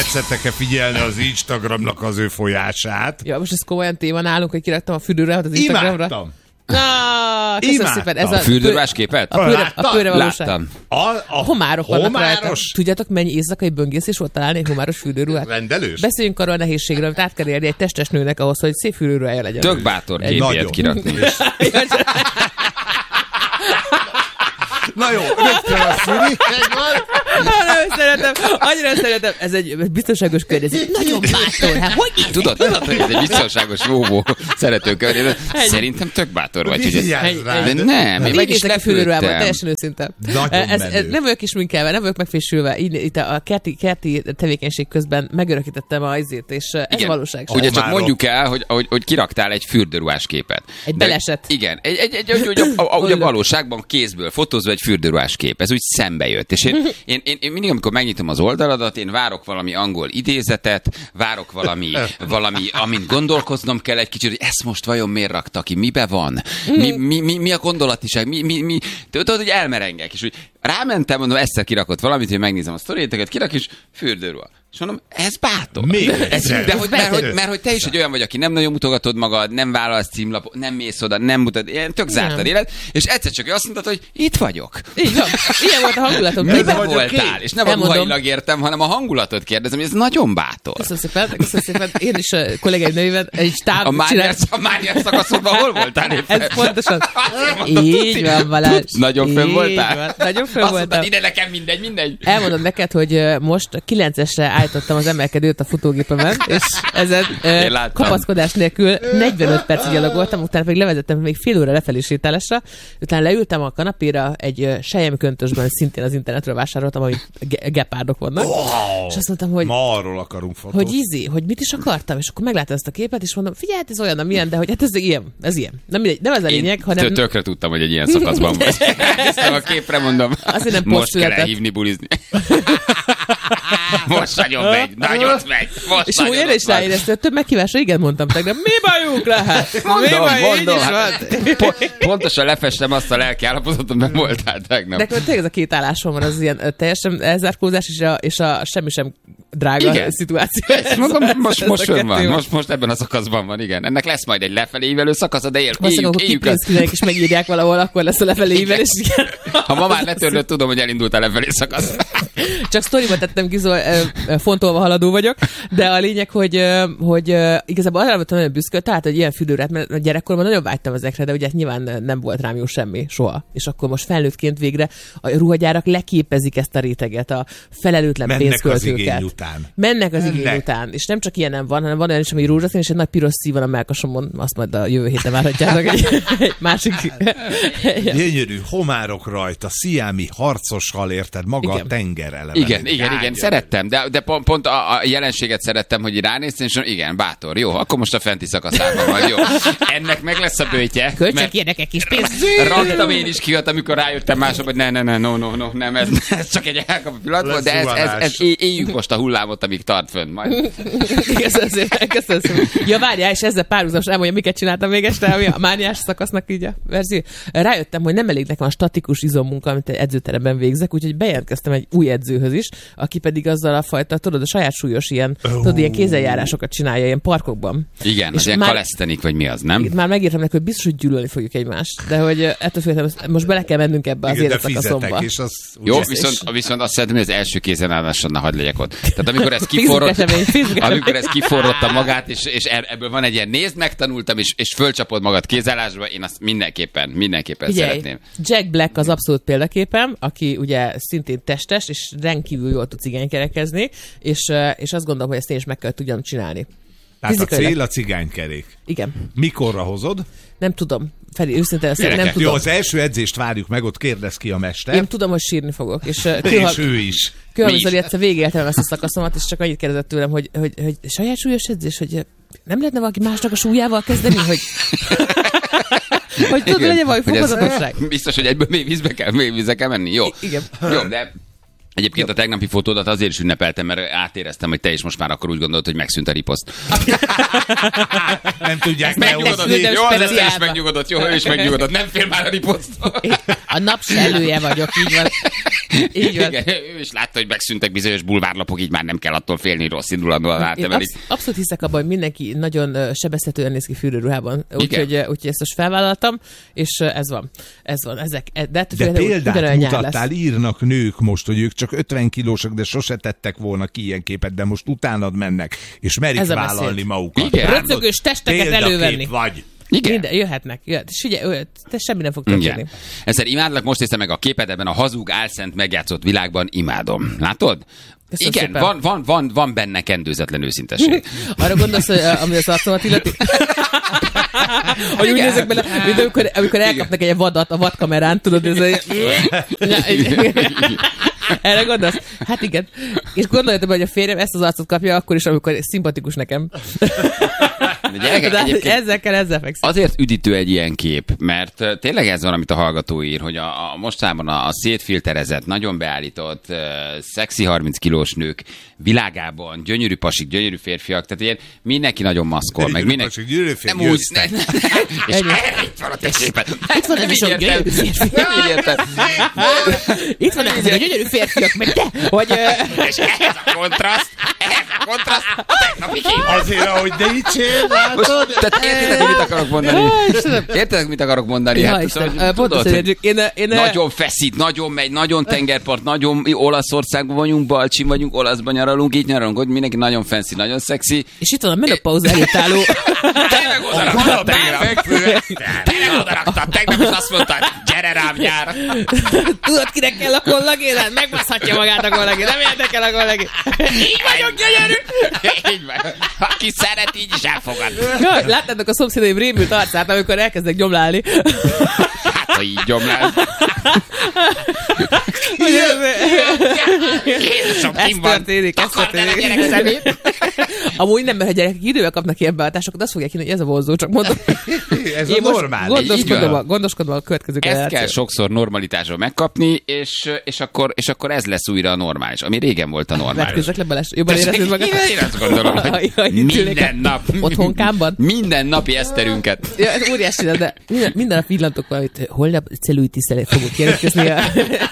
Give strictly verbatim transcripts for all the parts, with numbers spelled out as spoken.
tetszettek-e figyelni az Instagramnak az ő folyását. Ja, most ez komolyan téma nálunk, hogy kiraktam a fürdőruhát az Instagramra. Imádtam. Na, köszönöm szépen. Ez a, a fürdőruhás képet? A pőre, a pőre valóság. Láttam. A, a homárok vannak homáros. rajta. Tudjátok, mennyi éjszakai böngészés volt találni egy homáros fürdőruhát? Rendelős? Beszéljünk arról a nehézségről, amit át kell érni egy testes nőnek ahhoz, hogy szép fürdőruhája legyen. Tök bátor képélyet kirakni. Na jó, rögtön a szüli. Nagyon szeretem, annyira szeretem. Ez egy biztonságos környezet. Nagyon bátor, hát hogy így? Tudod, tudod, hogy ez egy biztonságos vóvó szeretőkörnyezet. Szerintem tök bátor vagy. Hogy ez... De nem, én meg is lepültem. Teljesen őszinte. Ez, ez nem vagyok is minkelve, nem vagyok megfésülve. Itt a kerti, kerti tevékenység közben megörökítettem a izét, és ez igen, valóság. Ugye csak mondjuk el, hogy, hogy, hogy kiraktál egy fürdőruhás képet. Egy de, beleset. Igen, egy, egy, egy, egy, egy, a, a, a valóságban kézből fotózva egy fürdőruhás kép. Ez úgy szembe jött. És én, én, én, én mindig, amikor megnyitom az oldaladat, én várok valami angol idézetet, várok valami, valami amint gondolkoznom kell egy kicsit, hogy ezt most vajon miért rakta ki, mibe van, mi, mi, mi, mi a gondolatiság, mi, mi, mi, tudod, hogy elmerengek, és úgy rámentem, mondom, egyszer kirakott valamit, hogy megnézem a sztoriéteket, kirak, és fürdőruha. És mondom, ez bátor. Még ez, de hogy, mert, hogy, mert hogy te is egy olyan vagy, aki nem nagyon mutogatod magad, nem vállalsz címlapot, nem mész oda, nem mutat, ilyen tök zártad élet, és egyszer csak azt mondtad, hogy itt vagyok. Így van. Ilyen volt a hangulatom. Miben voltál? És nem Elmondom. A ruhailag értem, hanem a hangulatot kérdezem, hogy ez nagyon bátor. Köszönöm szépen, köszönöm szépen. Én is a kollégáim nevében egy stáb A Mániás, a Mániás szakaszodban hol voltál éppen? Ez pontosan. Így van, Balázs. Nagyon fönn voltál? Nagyon fönn voltál. Azt mondtad, ide nekem mindegy, mindegy. Elmondom neked, hogy most kilencesre állítottam az emelkedőt a futógépemen, és ezen uh, kapaszkodás nélkül negyvenöt percig gyalogoltam, utána pedig levezettem még fél óra lefelé sétálásra, utána leültem a kanapéra egy uh, selyemköntösben, szintén az internetről vásároltam, ahol ge- gepárdok vannak, wow, és azt mondtam, hogy ma arról akarunk fotót. Hogy ízi, hogy mit is akartam, és akkor megláttam ezt a képet, és mondom, figyelj, ez olyan, amilyen, de hogy hát ez ilyen, ez ilyen. Nem, mindegy, nem ez a lényeg, Én hanem... tökre tudtam, hogy egy ilyen szakaszban vagy. Ezt a képre mondom, nem most kell elhívni bulizni. Most nagyon megy, nagyon megy. Most és úgy erre is ráérezte, hogy több meghívásra igen mondtam tegnap. Mi bajuk lehet? Mondom, mi baj, mondom. Hát, po- pontosan lefestem azt a lelki állapotot, nem voltál tegnap. De tényleg ez a két állásom van, az ilyen teljesen elzárkózás és a, és a semmi sem drága igen. szituáció. Ez mondom, most, most fönn van, most, most ebben a szakaszban van, igen. Ennek lesz majd egy lefelé ívelő szakasz, de él, éljük, éljük azt. Is megírják valahol, akkor lesz a lefelé ívelés. Ha ma már letörlött, tudom, hogy elindult a lefelé szakasz. Csak sztoriba tettem ki, fontolva haladó vagyok, de a lényeg, hogy, hogy igazából arra voltam nagyon büszke, tehát, hogy ilyen fürdőrát, mert gyerekkorban nagyon vágytam ezekre, de ugye nyilván nem volt rám jó semmi, soha. És akkor most felnőttként végre a ruhagyárak leképezik ezt a réteget, a felelőtlen pénzköltőket. Mennek az igény után. Mennek az igény után. És nem csak ilyenem van, hanem van olyan is, ami rózsaszín, és egy nagy piros szív van a mellkasomon, azt majd a jövő héten várhatjátok egy, egy másik. Gyönyörű homárok rajta, sziámi harcos hal, érted, maga igen. A tenger eleve. Igen, igen, igen, igen, szerettem, de, de pont, pont a, a jelenséget szerettem, hogy ránéztem, és igen, bátor, jó, akkor most a fenti szakaszában vagy, jó. Ennek meg lesz a bőtje. Kölcsök érdekek kis pénz. Raktam én is ki, amikor rájöttem mások, hogy ne, ne, ne, no, no, no, nem, ez, ez csak egy elkapó pillanat volt, de ez, ez, ez, ez, éljük most a hullámot, amíg tart fönn majd. Köszönöm szépen, köszönöm szépen. Ja, várjál, és ezzel párhuzamos elmondja, miket csináltam még este, ami a mániás szakasznak így a verzió. Rájöttem, hogy nem elég nekem a statikus izommunka, amit edzőteremben végzek, úgyhogy bejelentkeztem egy új edzőhöz is, aki pedig azzal a fajta, tudod, a saját súlyos ilyen, oh. tudod, ilyen kézzeljárásokat csinálja ilyen parkokban. Igen, az ilyen kalesztenik, vagy mi az, nem? Már megírtam neki, hogy biztos, hogy gyűlölni fogjuk egymást, de hogy ettől féltem, most bele kell mennünk ebbe az életszakaszomba. Jó, viszont, viszont azt szeretném, hogy az első kézenállásodnál hadd legyek ott. Tehát amikor ez kiforrott, amikor ez kiforrotta magát, és, és ebből van egy ilyen nézd, megtanultam, és, és fölcsapod magad kézállásba, én azt mindenképpen, mindenképpen Figyelj, szeretném. Jack Black az abszolút példaképem, aki ugye szintén testes, és rendkívül jól tud cigánykerekezni, és, és azt gondolom, hogy ezt én is meg kell tudjam csinálni. Tehát a cél a cigánykerék. Igen. Mikorra hozod? Nem tudom. Feri, őszintén ezt nem tudom. Jó, az első edzést várjuk meg, ott kérdez ki a mester. Én tudom, hogy sírni fogok. És, uh, kőhal... és ő is. Kőhalmazoli egyszer végigéltem ezt a szakaszomat, és csak annyit kérdezett tőlem, hogy, hogy, hogy saját súlyos edzés, hogy nem lehetne valaki másnak a súlyával kezdeni, hogy... hogy tudod, legyen valami fokozatosság. Biztos, hogy egyből mély vízbe kell, mély vízbe kell menni. Jó. Igen. Jó, de Egyébként a tegnapi fotódat azért is ünnepeltem, mert átéreztem, hogy te is most már akkor úgy gondolod, hogy megszűnt a riposzt. Nem tudják megnyugodott. Jó, az Eszter is megnyugodott, jó, ő is megnyugodott. Nem fél már a riposzt. A nap se elője vagyok, így van. Így van. Igen, ő is látta, hogy megszűntek bizonyos bulvárlapok, így már nem kell attól félni, rossz indulatban átemelik. Absz- abszolút hiszek abban, hogy mindenki nagyon sebezhetően néz ki fürdőruhában. Úgyhogy úgy ezt most felvállaltam, és ez van. Ez van. Ezek, de de példát mutattál, írnak nők most, hogy ők csak ötven kilósak, de sose tettek volna ki ilyen képet, de most utánad mennek, és merik vállalni magukat. Röcögős testeket elővenni. Vagy. Igen. Minden, jöhetnek, jöhet. És ugye, te semmi nem fog történni. Ezzel imádlak, most néztem meg a képed ebben a hazug, álszent, megjátszott világban, imádom. Látod? Köszönöm igen, van, van, van, van benne kendőzetlen őszintesség. Arra gondolsz, hogy ami az arcomat illeti? Hogy úgy nézek bele, mint amikor, amikor elkapnak egy vadat a vadkamerán, tudod, ez egy... Erre gondolsz? Hát igen. És gondoljatok, hogy a férjem ezt az arcot kapja akkor is, amikor szimpatikus nekem. Gyerekek, ezzel kell, ezzel fekszik. Azért üdítő egy ilyen kép, mert tényleg ez van, amit a hallgató ír, hogy a, a mostában a, a szétfilterezett, nagyon beállított, uh, szexi harminc kilós nők világában, gyönyörű pasik, gyönyörű férfiak, tehát ilyen mindenki nagyon maszkol. Meg mindenki... pasik, gyönyörű férfiak, nem úgy, ne, ne, és itt van a te képed. Itt van ez is a gyönyörű férfiak. Itt van ezek a gyönyörű férfiak, meg te, hogy... És ez a kontraszt, ez a kontraszt, a tegnapi kép. Azért, ahogy de így csér, látod? Tehát értitek, mit akarok mondani? Értitek, mit akarok mondani? Ja, hát, Isten, szóval, tudod, hogy én, én, nagyon feszít, nagyon megy, nagyon tengerpart, nagyon Olaszországban vagyunk, Balcsin vagyunk, Olaszban nyaralunk, így nyaralunk, hogy mindenki nagyon fancy, nagyon szexi. És itt van a menopauza előtt álló... Tényleg odaraktad tegnap. Tényleg odaraktad tegnap, és azt mondtad, gyere rám nyár. Tudod, kinek kell a kollagén? Megbaszhatja magát a kollagén, nem érdekel a kollagén. Így vagyok gyönyörű. Így van. Aki szeret, így is elfogad. Ja, láttátok a szomszédaim rémült arcát, amikor elkezdek gyomlálni. Hát, ha így gyomlál. Jézusom, ez történik, ez történik. Amúgy nem, mert ha gyerekek idővel kapnak ilyen beadásokat, azt fogják hinni, hogy ez a vonzó, csak mondom. Ez a normális. Gondoskodom a, gondoskodom a következő Ezt generáció. kell sokszor normalitásról megkapni, és, és, akkor, és akkor ez lesz újra a normális, ami régen volt a normális. Vetkőzzek le, Balázs, jobban érezted magad? Én azt gondolom, hogy minden nap. Otthonkámban? Minden napi eszterünket. Ja, ez óriási, de minden, minden nap villantok valamit, holnap cellulitis-szel fogok jelentkezni a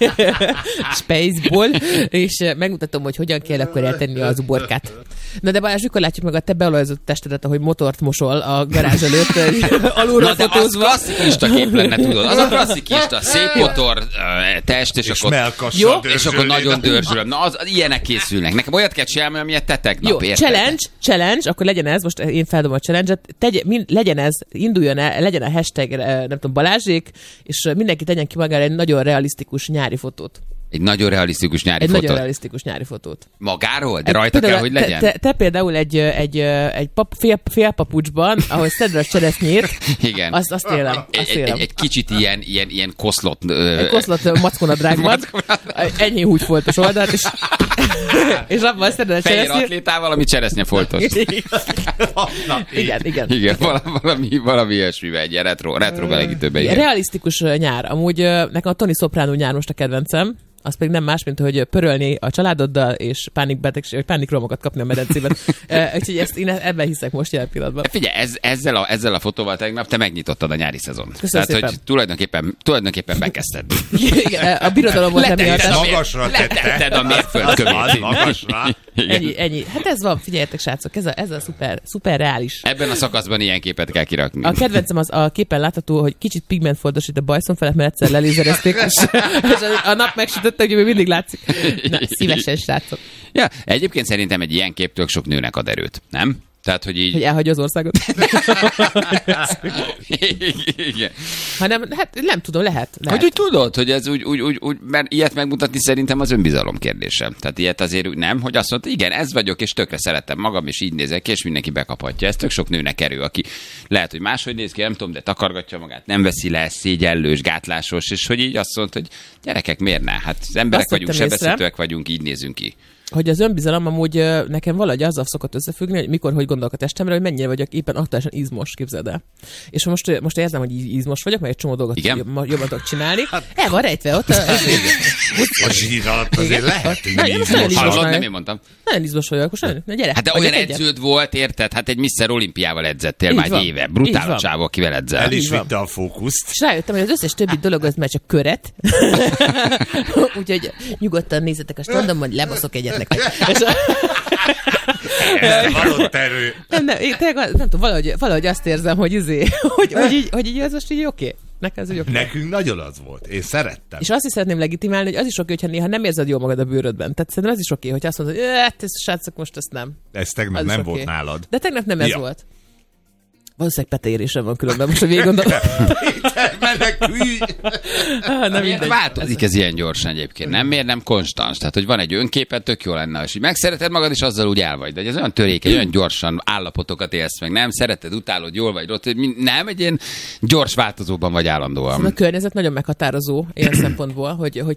Spaceból, és megmutatom, hogy hogyan kell akkor eltenni az uborkát. Na de Balázs, mikor látjuk meg a te beolajozott testedet, ahogy motort mosol a garázs előtt, alulra fotózva. Az klasszik Insta kép lenne, tudod? Az a klasszik Insta, szép motor, test, és, és akkor... Jó, és akkor nagyon dörzsölöm. Na, az, az ilyenek készülnek. Nekem olyat kell csinálni, amilyet te tegnap. Jó, érted? challenge, challenge, akkor legyen ez, most én feldobom a challenge-et, tegye, mind, legyen ez, induljon el, legyen a hashtag, nem tudom, Balázsék, és mindenki tegyen ki magára egy nagyon realisztikus nyári fotót. Egy nagyon realisztikus nyári egy fotót. Egy nagyon realisztikus nyári fotót. Magáról? De rajta kell, hogy legyen? Te, te, te például egy, egy, egy pap, fél, félpapucsban, ahol szedred a cseresznyét, igen. Azt, azt élem. Azt egy, élem. Egy, egy kicsit ilyen, ilyen, ilyen koszlott... Egy koszlott mackonadrágban. Ennyi húgyfoltos oldalt, és, és abban szedred a cseresznyét. Fehér atlétával, ami cseresznyefoltos. igen, igen. Igen, valami, valami ilyesmivel, egy retro, retro belegítőben. Realisztikus nyár. Amúgy nekem a Tony Soprano nyár most a kedvencem. Az pedig nem más, mint hogy pörölni a családoddal, és pánikbetegség, vagy pánikromokat kapni a medencében. Úgyhogy ezt én ebben hiszek most jelen pillanatban. Figyelj, ez, ezzel, a, ezzel a fotóval tegnap te megnyitottad a nyári szezon. Köszönöm Tehát, szépen. hogy tulajdonképpen, tulajdonképpen bekezdted. Igen, a birodalom volt nem ilyen. Magasra letetted a mérföldkövét. Magasra. Ennyi, ennyi. Hát ez van, figyeljetek, srácok, ez a, ez a szuper, szuper reális. Ebben a szakaszban ilyen képet kell kirakni. A kedvencem az a képen látható, hogy kicsit pigmentfoltos itt a bajszom felett, mert egyszer lelézerezték, és, és a nap megsütötte, hogy még mindig látszik. Na, szívesen, srácok. Ja, egyébként szerintem egy ilyen kép tök sok nőnek ad erőt, nem? Tehát, hogy így... Hogy elhagyja az országot. Igen. Hanem, hát nem tudom, lehet. lehet. Hogy úgy tudod, hogy ez úgy, úgy, úgy, úgy, mert ilyet megmutatni szerintem az önbizalom kérdése. Tehát ilyet azért úgy nem, hogy azt mondta, igen, ez vagyok, és tökre szeretem magam, és így nézek ki, és mindenki bekaphatja. Ez tök sok nőnek erő, aki lehet, hogy máshogy néz ki, nem tudom, de takargatja magát, nem veszi le, szégyellős, gátlásos, és hogy így azt mondta, hogy gyerekek, miért ne? Hát az emberek azt vagyunk, sebezhetőek vagyunk, így nézünk ki. Hogy az önbizalom amúgy nekem valahogy azzal szokott összefüggni, hogy mikor, hogy gondolok a testemre, hogy mennyire vagyok éppen aktuálisan izmos, képzeld el. És most, most érzem, hogy izmos vagyok, mert egy csomó dolgot jobban, jobban tudok csinálni. El van rejtve ott. A zsír alatt azért lehet, hogy izmos. Hallod, nem én mondtam. Nagyon izmos vagyok. Most nagyon, gyere. Hát de olyan edződ volt, érted? Hát egy miszter Olimpiával edzettél már egy éve. Brutál a csávó, akivel edzel. El is vitte a fókuszt. És rájöttem, hogy az összes többi dolog az már csak köret. Úgyhogy nyugodtan nézzetek a standon, majd lebaszok egyet nektek. Ez valott erő. Nem, nem, én tényleg, nem tudom, valahogy, valahogy azt érzem, hogy, izé, hogy, hogy, így, hogy így ez most így oké. Nekem ez úgy oké. Nekünk nagyon az volt. Én szerettem. És azt is szeretném legitimálni, hogy az is oké, hogyha néha nem érzed jól magad a bőrödben. Tehát szerintem az is oké, hogy azt mondod, hogy hát ez srácok, most ezt nem. Ez tegnap nem volt nálad. De tegnap nem ez ja. volt. Valószínűleg peteérésem van különben, most a végig gondolom. Menekülj! ah, Változik ez ilyen gyorsan egyébként. Nem miért nem konstans? Tehát, hogy van egy önképed, tök jó lenne, és így megszereted magad, és azzal úgy el vagy. De ez olyan törékeny, olyan gyorsan állapotokat élsz meg. Nem szereted, utálod, jól vagy rossz. Nem, egy ilyen gyors változóban vagy állandóan. Szóval a környezet nagyon meghatározó ilyen szempontból, hogy, hogy